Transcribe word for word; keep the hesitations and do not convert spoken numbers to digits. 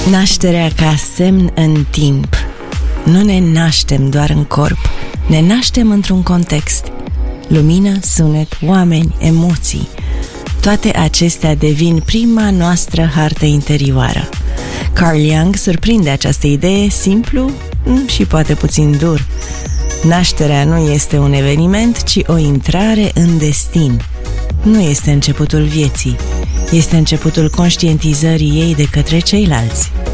Nașterea ca semn în timp. Nu ne naștem doar în corp, ne naștem într-un context. Lumină, sunet, oameni, emoții. Toate acestea devin prima noastră hartă interioară. Carl Jung surprinde această idee simplu și poate puțin dur. Nașterea nu este un eveniment, ci o intrare în destin. Nu este începutul vieții, este începutul conștientizării ei de către ceilalți.